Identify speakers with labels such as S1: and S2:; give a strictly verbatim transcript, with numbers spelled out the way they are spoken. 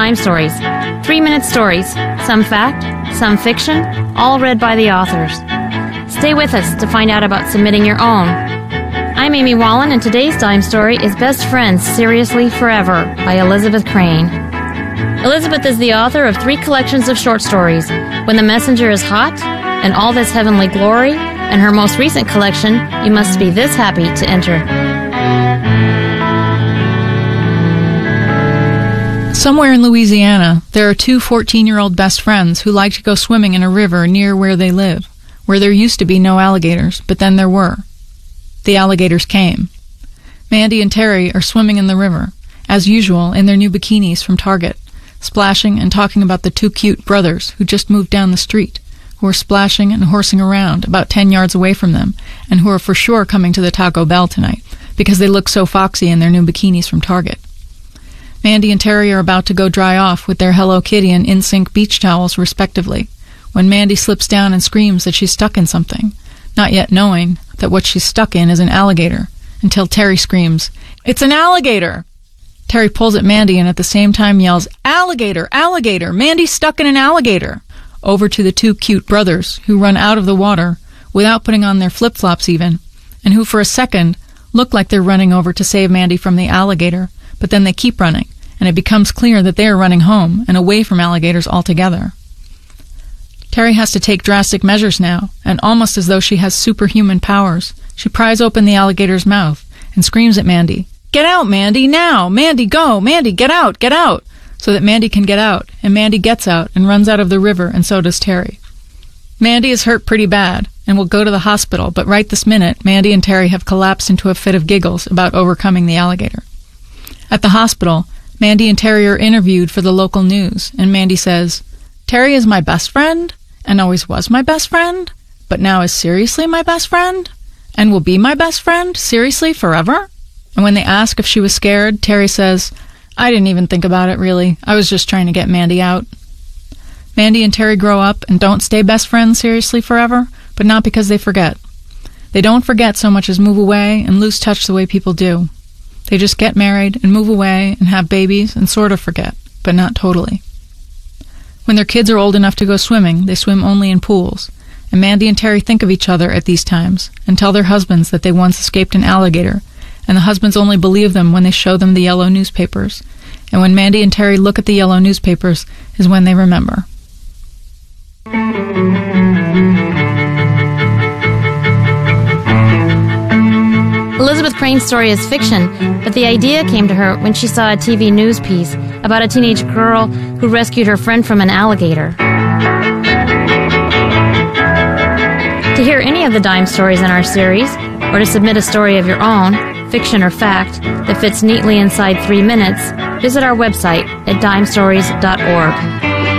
S1: Dime Stories. Three-minute stories, some fact, some fiction, all read by the authors. Stay with us to find out about submitting your own. I'm Amy Wallen, and today's Dime Story is Best Friends Seriously Forever by Elizabeth Crane. Elizabeth is the author of three collections of short stories, When the Messenger is Hot, and All This Heavenly Glory, and her most recent collection, You Must Be This Happy to Enter.
S2: Somewhere in Louisiana, there are two fourteen-year-old best friends who like to go swimming in a river near where they live, where there used to be no alligators, but then there were. The alligators came. Mandy and Terry are swimming in the river, as usual in their new bikinis from Target, splashing and talking about the two cute brothers who just moved down the street, who are splashing and horsing around about ten yards away from them, and who are for sure coming to the Taco Bell tonight, because they look so foxy in their new bikinis from Target. Mandy and Terry are about to go dry off with their Hello Kitty and In Sync beach towels, respectively, when Mandy slips down and screams that she's stuck in something, not yet knowing that what she's stuck in is an alligator, until Terry screams, "It's an alligator!" Terry pulls at Mandy and at the same time yells, "Alligator! Alligator! Mandy's stuck in an alligator!" over to the two cute brothers who run out of the water without putting on their flip-flops even, and who for a second look like they're running over to save Mandy from the alligator, but then they keep running, and it becomes clear that they are running home and away from alligators altogether. Terry has to take drastic measures now, and almost as though she has superhuman powers, she pries open the alligator's mouth and screams at Mandy, "Get out, Mandy, now! Mandy, go! Mandy, get out! Get out!" so that Mandy can get out, and Mandy gets out and runs out of the river, and so does Terry. Mandy is hurt pretty bad and will go to the hospital, but right this minute, Mandy and Terry have collapsed into a fit of giggles about overcoming the alligator. At the hospital, Mandy and Terry are interviewed for the local news, and Mandy says, "Terry is my best friend, and always was my best friend, but now is seriously my best friend, and will be my best friend, seriously, forever?" And when they ask if she was scared, Terry says, "I didn't even think about it, really. I was just trying to get Mandy out." Mandy and Terry grow up and don't stay best friends seriously forever, but not because they forget. They don't forget so much as move away and lose touch the way people do. They just get married and move away and have babies and sort of forget, but not totally. When their kids are old enough to go swimming, they swim only in pools, and Mandy and Terry think of each other at these times and tell their husbands that they once escaped an alligator, and the husbands only believe them when they show them the yellow newspapers, and when Mandy and Terry look at the yellow newspapers is when they remember.
S1: Elizabeth Crane's story is fiction, but the idea came to her when she saw a T V news piece about a teenage girl who rescued her friend from an alligator. To hear any of the Dime Stories in our series, or to submit a story of your own, fiction or fact, that fits neatly inside three minutes, visit our website at dime stories dot org.